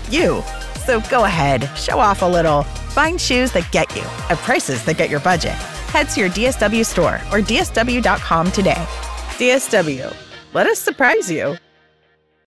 you. So go ahead, show off a little. Find shoes that get you at prices that get your budget. Head to your DSW store or dsw.com today. DSW, let us surprise you.